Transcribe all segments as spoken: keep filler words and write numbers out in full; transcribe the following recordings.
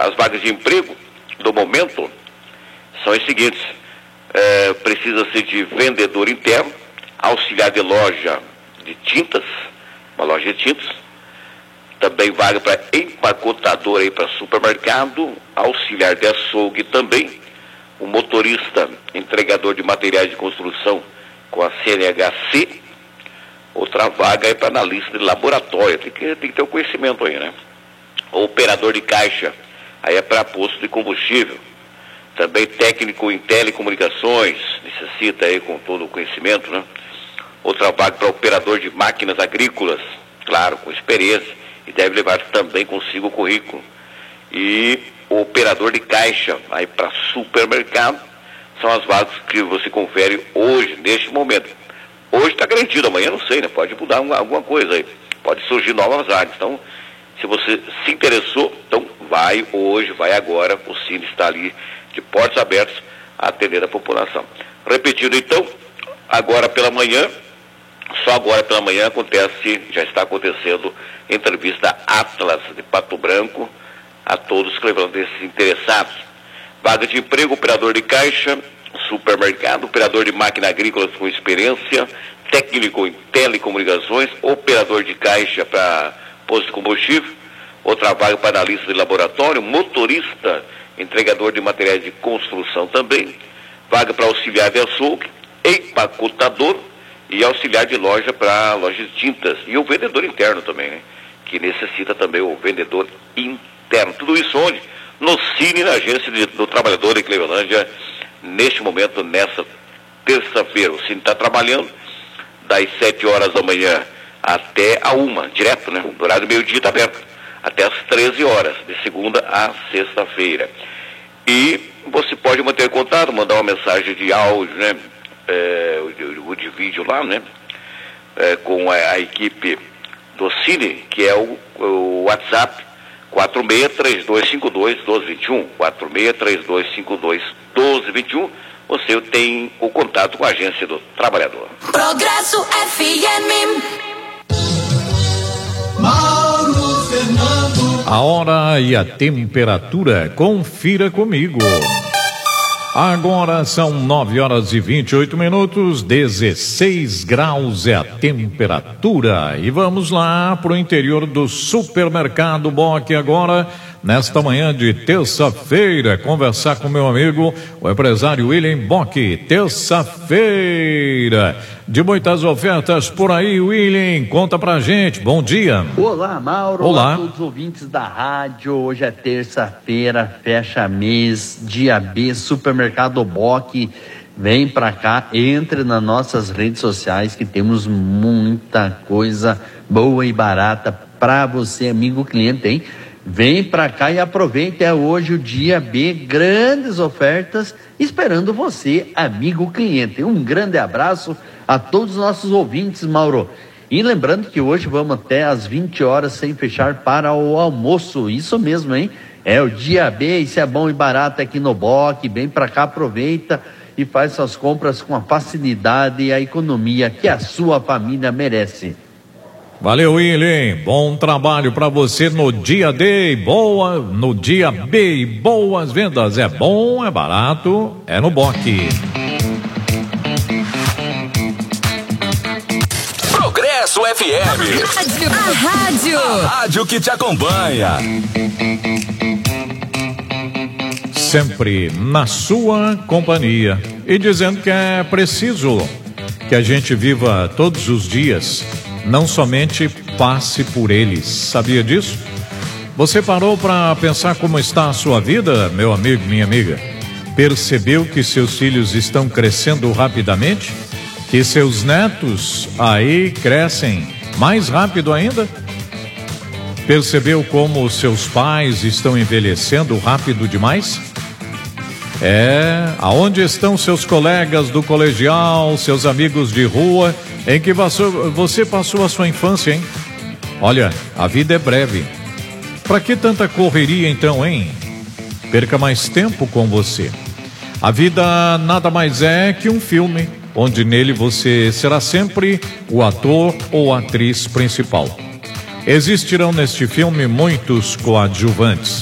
As vagas de emprego do momento são as seguintes: é, precisa-se de vendedor interno, auxiliar de loja de tintas, uma loja de tintas, também vaga para empacotador aí para supermercado, auxiliar de açougue também, o motorista, entregador de materiais de construção com a C N H C, outra vaga é para analista de laboratório, tem que, tem que ter o conhecimento aí, né? O operador de caixa, aí é para posto de combustível, também técnico em telecomunicações, necessita aí com todo o conhecimento, né? Outra vaga para operador de máquinas agrícolas, claro, com experiência, e deve levar também consigo o currículo. E o operador de caixa, aí para supermercado, são as vagas que você confere hoje, neste momento. Hoje está garantido, amanhã não sei, né? Pode mudar uma, alguma coisa aí, pode surgir novas vagas. Então, se você se interessou, então vai hoje, vai agora, o Cine está ali de portas abertas a atender a população. Repetindo então, agora pela manhã, só agora pela manhã acontece, já está acontecendo, entrevista Atlas de Pato Branco, a todos que levantam esses interessados. Vaga de emprego, operador de caixa, supermercado, operador de máquina agrícola com experiência, técnico em telecomunicações, operador de caixa para posto de combustível, outra vaga para analista de laboratório, motorista, entregador de materiais de construção também, vaga para auxiliar de açougue, empacotador e auxiliar de loja para loja de tintas, e o vendedor interno também, né? Que necessita também o vendedor interno. Tudo isso onde? No Cine, na agência de, do trabalhador em Clevelândia, neste momento, nessa terça-feira. O Cine está trabalhando das sete horas da manhã até a uma, direto, né? No horário do meio-dia está aberto, até as treze horas, de segunda a sexta-feira. E você pode manter contato, mandar uma mensagem de áudio, né? É, o, o de vídeo lá, né? É, com a, a equipe do Cine, que é o, o WhatsApp quatro seis três dois cinco dois um dois dois um, quatro seis três dois cinco dois um dois dois um. Você tem o contato com a agência do trabalhador. Progresso F M. Mauro Fernando. A hora e a temperatura, confira comigo. Agora são nove horas e vinte e oito minutos, dezesseis graus é a temperatura. E vamos lá para o interior do supermercado Bock agora, nesta manhã de terça-feira, conversar com meu amigo, o empresário William Bock. Terça-feira, de muitas ofertas por aí, William, conta pra gente, bom dia. Olá, Mauro. Olá. Olá a todos os ouvintes da rádio. Hoje é terça-feira, fecha mês, dia B, supermercado Bock. Vem pra cá, entre nas nossas redes sociais que temos muita coisa boa e barata pra você, amigo cliente, hein? Vem pra cá e aproveita, é hoje o dia B, grandes ofertas esperando você, amigo cliente. Um grande abraço a todos os nossos ouvintes, Mauro. E lembrando que hoje vamos até às vinte horas sem fechar para o almoço, isso mesmo, hein? É o dia B, isso é bom e barato aqui no Bock. Vem pra cá, aproveita e faz suas compras com a facilidade e a economia que a sua família merece. Valeu, William, bom trabalho para você no dia D, boa, no dia B, boas vendas, é bom, é barato, é no Bock. Progresso F M, A rádio. a rádio que te acompanha. Sempre na sua companhia e dizendo que é preciso que a gente viva todos os dias, não somente passe por eles. Sabia disso? Você parou para pensar como está a sua vida, meu amigo, minha amiga? Percebeu que seus filhos estão crescendo rapidamente? Que seus netos aí crescem mais rápido ainda? Percebeu como seus pais estão envelhecendo rápido demais? É, aonde estão seus colegas do colegial, seus amigos de rua, em que você passou a sua infância, hein? Olha, a vida é breve. Para que tanta correria então, hein? Perca mais tempo com você. A vida nada mais é que um filme, onde nele você será sempre o ator ou atriz principal. Existirão neste filme muitos coadjuvantes.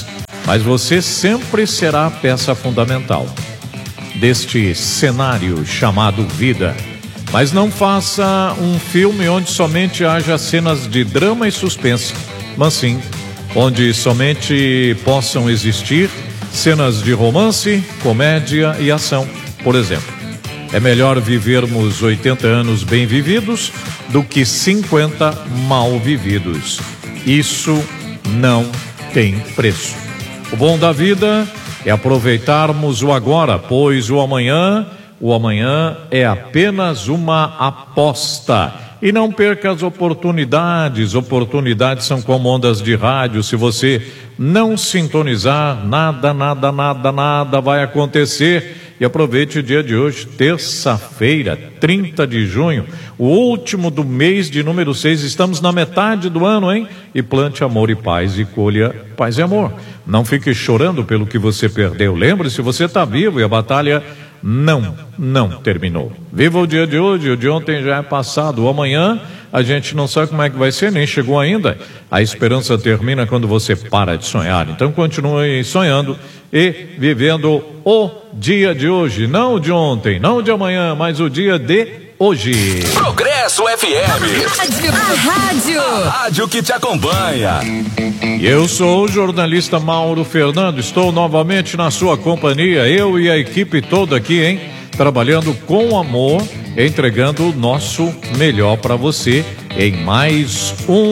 mas você sempre será a peça fundamental deste cenário chamado vida. Mas não faça um filme onde somente haja cenas de drama e suspense, mas sim onde somente possam existir cenas de romance, comédia e ação, por exemplo. É melhor vivermos oitenta anos bem vividos do que cinquenta mal vividos. Isso não tem preço. O bom da vida é aproveitarmos o agora, pois o amanhã, o amanhã é apenas uma aposta. E não perca as oportunidades. Oportunidades são como ondas de rádio. Se você não sintonizar, nada, nada, nada, nada vai acontecer. E aproveite o dia de hoje, terça-feira, trinta de junho, o último do mês de número seis. Estamos na metade do ano, hein? E plante amor e paz e colha paz e amor. Não fique chorando pelo que você perdeu. Lembre-se, você está vivo e a batalha não, não terminou. Viva o dia de hoje, o de ontem já é passado. O amanhã a gente não sabe como é que vai ser, nem chegou ainda. A esperança termina quando você para de sonhar. Então continue sonhando e vivendo o dia de hoje, não o de ontem, não o de amanhã, mas o dia de hoje. Progresso F M. Rádio, a rádio. A rádio que te acompanha. Eu sou o jornalista Mauro Fernando, estou novamente na sua companhia, eu e a equipe toda aqui, hein? Trabalhando com amor, entregando o nosso melhor para você em mais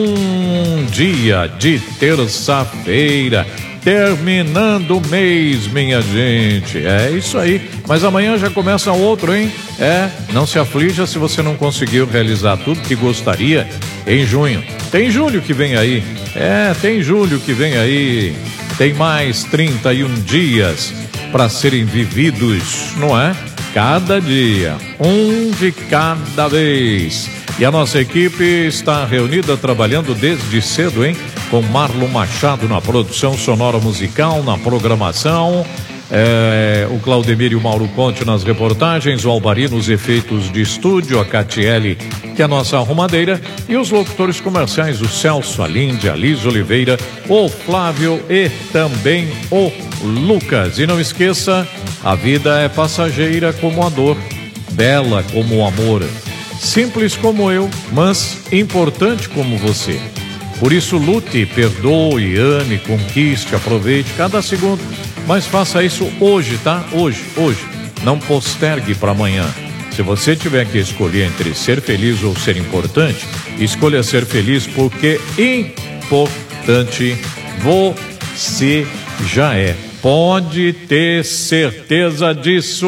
um dia de terça-feira. Terminando o mês, minha gente. É isso aí. Mas amanhã já começa outro, hein? É, não se aflija se você não conseguiu realizar tudo que gostaria em junho. Tem julho que vem aí. É, tem julho que vem aí. Tem mais trinta e um dias para serem vividos, não é? Cada dia, um de cada vez. E a nossa equipe está reunida trabalhando desde cedo, hein? Com Marlon Machado na produção sonora musical, na programação, é, o Claudemir e o Mauro Conte nas reportagens, o Albari nos efeitos de estúdio, a Catiele, que é a nossa arrumadeira, e os locutores comerciais, o Celso, a Lindy, a Liz Oliveira, o Flávio e também o Lucas. E não esqueça, a vida é passageira como a dor, bela como o amor, simples como eu, mas importante como você. Por isso lute, perdoe, ame, conquiste, aproveite cada segundo, mas faça isso hoje, tá? Hoje, hoje. Não postergue para amanhã. Se você tiver que escolher entre ser feliz ou ser importante, escolha ser feliz, porque importante você já é. Pode ter certeza disso.